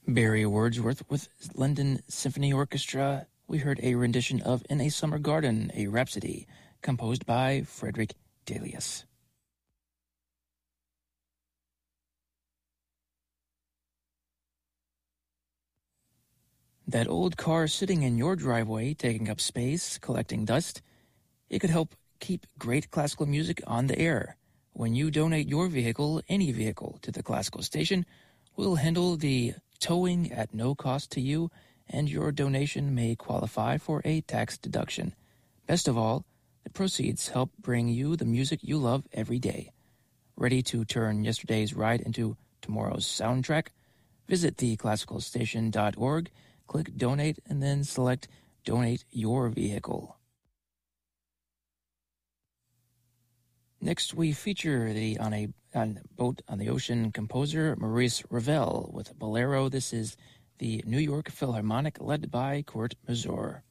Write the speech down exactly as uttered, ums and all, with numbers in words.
Barry Wordsworth with London Symphony Orchestra. We heard a rendition of In a Summer Garden, a Rhapsody, composed by Frederick Delius. That old car sitting in your driveway, taking up space, collecting dust, it could help keep great classical music on the air. When you donate your vehicle, any vehicle, to the classical station, we'll handle the towing at no cost to you, and your donation may qualify for a tax deduction. Best of all, the proceeds help bring you the music you love every day. Ready to turn yesterday's ride into tomorrow's soundtrack? Visit the classical station dot org, click Donate, and then select Donate Your Vehicle. Next, we feature the On a on Boat on the Ocean composer Maurice Ravel with Bolero. This is the New York Philharmonic led by Kurt Masur.